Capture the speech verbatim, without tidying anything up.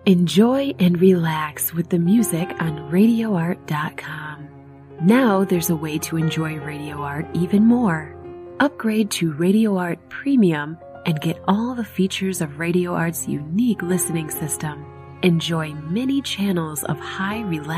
Enjoy and relax with the music on radio art dot com. Now there's a way to enjoy Radio Art even more. Upgrade to Radio Art Premium and get all the features of Radio Art's unique listening system. Enjoy many channels of high relaxation